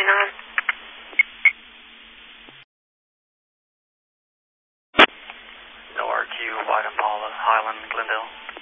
hang on. No RQ, White Impala, Highland, Glendale.